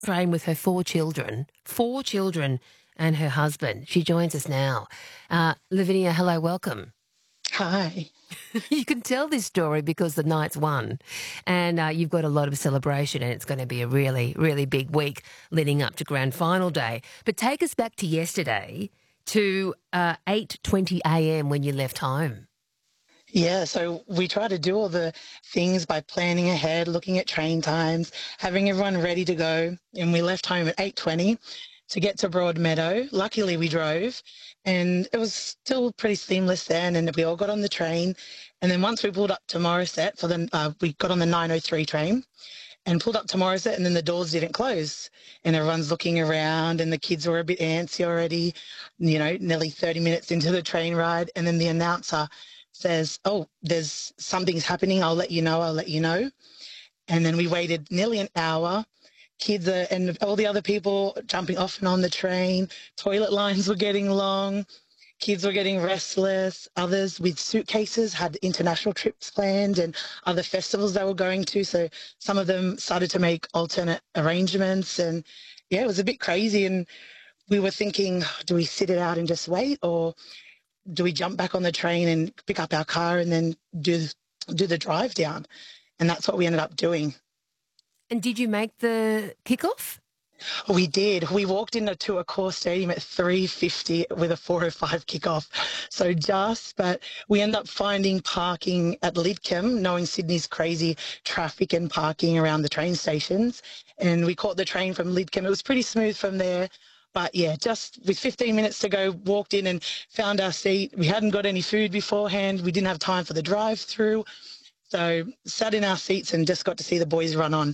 train with her four children and her husband. She joins us now. Lavinia, hello, welcome. Hi. You can tell this story because the Knights won and you've got a lot of celebration and it's going to be a really, really big week leading up to grand final day. But take us back to yesterday to 8:20 a.m. when you left home. Yeah, so we try to do all the things by planning ahead, looking at train times, having everyone ready to go. And we left home at 8:20 to get to Broadmeadow. Luckily, we drove and it was still pretty seamless then. And we all got on the train. And then once we pulled up to Morisset, we got on the 9:03 train and pulled up to Morisset, and then the doors didn't close. And everyone's looking around and the kids were a bit antsy already, nearly 30 minutes into the train ride. And then the announcer says, "Oh, there's something's happening. I'll let you know. I'll let you know." And then we waited nearly an hour. And all the other people jumping off and on the train. Toilet lines were getting long. Kids were getting restless. Others with suitcases had international trips planned and other festivals they were going to. So some of them started to make alternate arrangements. And yeah, it was a bit crazy. And we were thinking, do we sit it out and just wait, or do we jump back on the train and pick up our car and then do the drive down? And that's what we ended up doing. And did you make the kickoff? We did. We walked into Accor Stadium at 3:50 with a 4:05 kickoff. But we ended up finding parking at Lidcombe, knowing Sydney's crazy traffic and parking around the train stations. And we caught the train from Lidcombe. It was pretty smooth from there. But yeah, just with 15 minutes to go, walked in and found our seat. We hadn't got any food beforehand. We didn't have time for the drive-through. So sat in our seats and just got to see the boys run on.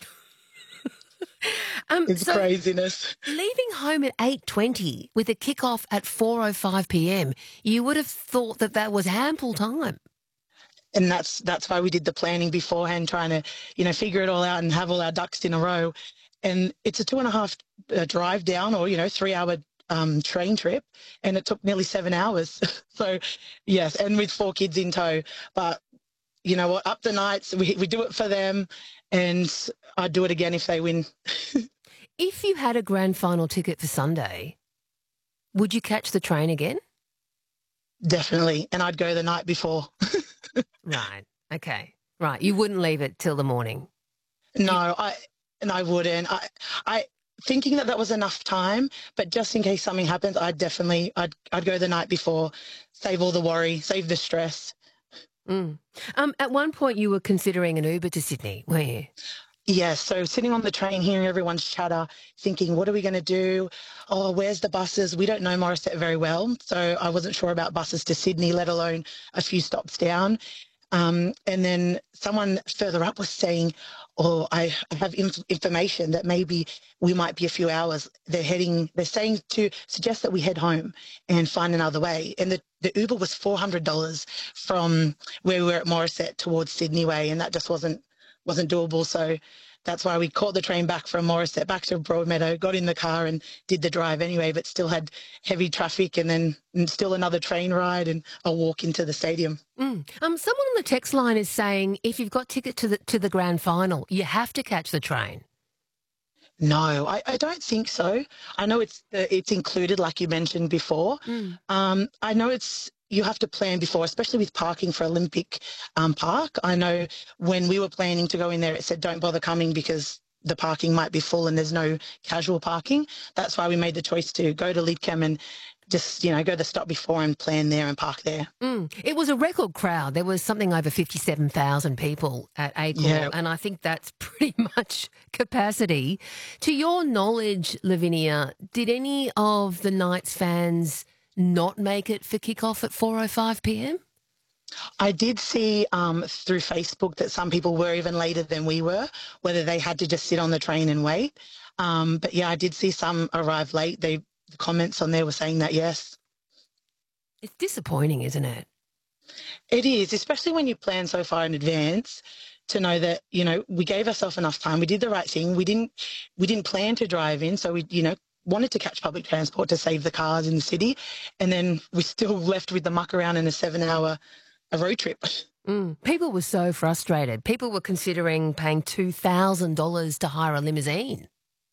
It's craziness. Leaving home at 8:20 with a kickoff at 4:05 p.m, you would have thought that was ample time. And that's why we did the planning beforehand, trying to, figure it all out and have all our ducks in a row. And it's a 2.5 drive down, or 3-hour train trip, and it took nearly 7 hours. So yes, and with 4 kids in tow. But you know what, up the Knights, we do it for them, and I'd do it again if they win. If you had a grand final ticket for Sunday, would you catch the train again? Definitely, and I'd go the night before. Right. Okay. Right. You wouldn't leave it till the morning. No, I wouldn't. I thinking that was enough time, but just in case something happens, I'd go the night before, save all the worry, save the stress. At one point you were considering an Uber to Sydney, weren't you? Yeah, so sitting on the train, hearing everyone's chatter, thinking, what are we going to do? Oh, where's the buses? We don't know Morisset very well, so I wasn't sure about buses to Sydney, let alone a few stops down. And then someone further up was saying, oh, I have information that maybe we might be a few hours. They're saying to suggest that we head home and find another way. And the Uber was $400 from where we were at Morisset towards Sydney Way, and that just wasn't doable. So that's why we caught the train back from Morisset back to Broadmeadow, got in the car and did the drive anyway, but still had heavy traffic, and then still another train ride and a walk into the stadium. Someone on the text line is saying if you've got ticket to the grand final, you have to catch the train. No, I don't think so. I know it's included, like you mentioned before. I know you have to plan before, especially with parking for Olympic Park. I know when we were planning to go in there, it said don't bother coming because the parking might be full and there's no casual parking. That's why we made the choice to go to Lidcombe and just, go the stop before and plan there and park there. It was a record crowd. There was something over 57,000 people at Accor, and I think that's pretty much capacity. To your knowledge, Lavinia, did any of the Knights fans not make it for kickoff at 4:05 p.m? I did see through Facebook that some people were even later than we were, whether they had to just sit on the train and wait. But yeah, I did see some arrive late. The comments on there were saying that, yes. It's disappointing, isn't it? It is, especially when you plan so far in advance to know that, we gave ourselves enough time. We did the right thing. We didn't plan to drive in, so we, wanted to catch public transport to save the cars in the city, and then we still left with the muck around in a 7-hour road trip. People were so frustrated. People were considering paying $2,000 to hire a limousine.